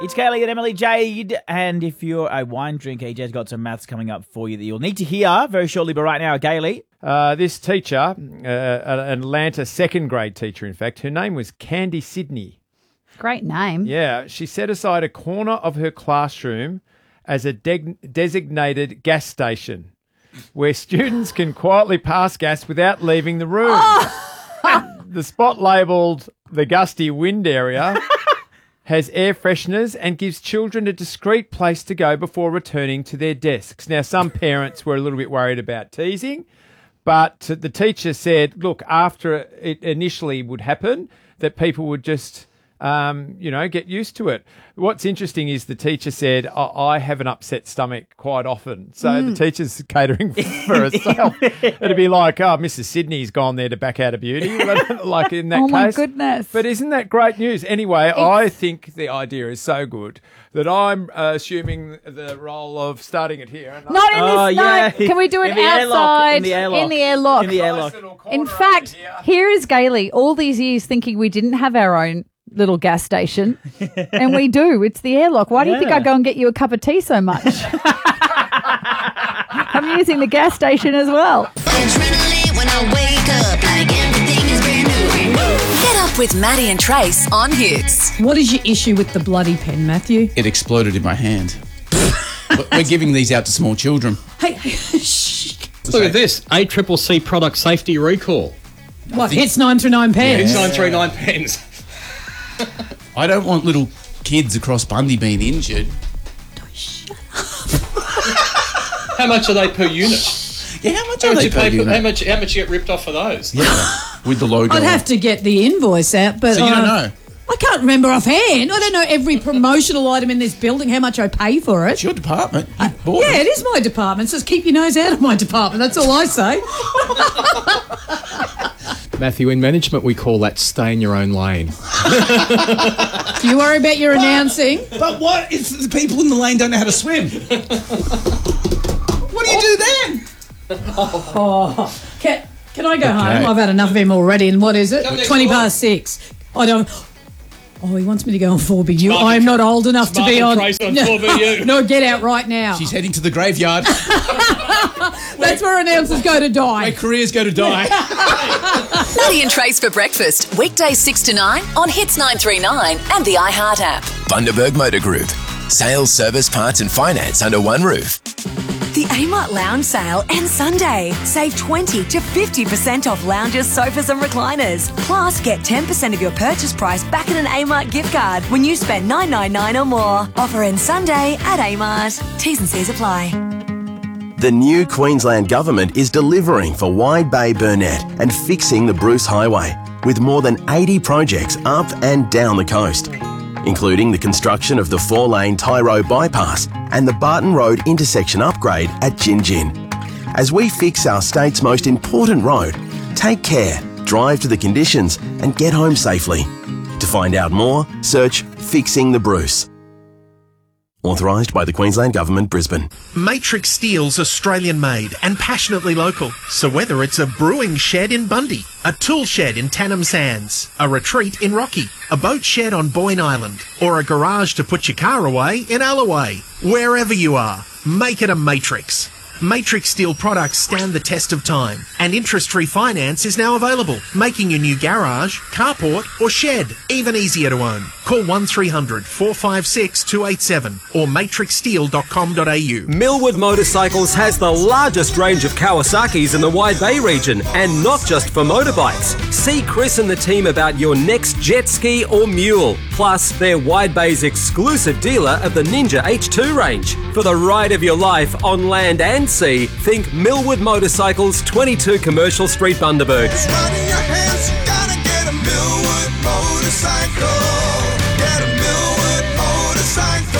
It's Kaylee and Emily Jade, and if you're a wine drinker, EJ's got some maths coming up for you that you'll need to hear very shortly, but right now, Kaylee. This teacher, an Atlanta second grade teacher, in fact, her name was Candy Sydney. Great name. Yeah, she set aside a corner of her classroom as a designated gas station where students can quietly pass gas without leaving the room. The spot labelled the gusty wind area has air fresheners and gives children a discreet place to go before returning to their desks. Now, some parents were a little bit worried about teasing, but the teacher said, look, after it initially would happen, that people would just, get used to it. What's interesting is the teacher said, I have an upset stomach quite often. So the teacher's catering for herself. It'd be like, Mrs. Sydney's gone there to back out a beauty, like in that case. Oh, my goodness. But isn't that great news? Anyway, I think the idea is so good that I'm assuming the role of starting it here. Not in this, yeah. Can we do it In the airlock, outside? in the airlock. In the airlock. In the airlock. In fact, here is Gailey, all these years thinking we didn't have our own little gas station, and we do. It's the airlock. Why do you think I go and get you a cup of tea so much? I'm using the gas station as well. Adrenaline when I wake up, like everything is brand new. Get up with Maddie and Trace on Hits. What is your issue with the bloody pen, Matthew? It exploded in my hand. We're giving these out to small children. Hey, shh. Look at this. ACCC product safety recall. What, Hits 939 pens? It's 939 pens. I don't want little kids across Bundy being injured. How much are they per unit? Yeah, how much are they per unit? How much you get ripped off for those? Yeah, with the logo. I'd have to get the invoice out, but So you don't know? I can't remember offhand. I don't know every promotional item in this building, how much I pay for it. It's your department. You bought Yeah, it is my department. So keep your nose out of my department. That's all I say. Matthew, in management, we call that stay in your own lane. Do you worry about your announcing? But what if the people in the lane don't know how to swim? What do you do then? Can I go home? I've had enough of him already. And what is it? 20 past 6. I don't... Oh, he wants me to go on 4BU. I am not old enough to be on... Trace on 4BU. No, get out right now. She's heading to the graveyard. That's where announcers go to die. Where careers go to die. Maddie and Trace for breakfast. Weekdays 6 to 9 on Hits 939 and the iHeart app. Bundaberg Motor Group. Sales, service, parts and finance under one roof. The Amart Lounge Sale ends Sunday. Save 20 to 50% off lounges, sofas and recliners. Plus, get 10% of your purchase price back in an Amart gift card when you spend $9.99 or more. Offer ends Sunday at Amart. T's and C's apply. The new Queensland Government is delivering for Wide Bay Burnett and fixing the Bruce Highway with more than 80 projects up and down the coast, including the construction of the 4-lane Tyro bypass and the Barton Road intersection upgrade at Gin Gin. As we fix our state's most important road, take care, drive to the conditions and get home safely. To find out more, search Fixing the Bruce. Authorised by the Queensland Government, Brisbane. Matrix Steel's Australian made and passionately local. So whether it's a brewing shed in Bundy, a tool shed in Tannum Sands, a retreat in Rocky, a boat shed on Boyne Island, or a garage to put your car away in Alloway, wherever you are, make it a Matrix. Matrix Steel products stand the test of time, and interest-free finance is now available, making your new garage, carport or shed even easier to own. Call 1300 456 287 or matrixsteel.com.au. Millwood Motorcycles has the largest range of Kawasaki's in the Wide Bay region, and not just for motorbikes. See Chris and the team about your next jet ski or mule. Plus, they're Wide Bay's exclusive dealer of the Ninja H2 range. For the ride of your life on land and sea, think Millwood Motorcycles, 22 Commercial Street, Bundaberg. Get a Millwood motorcycle.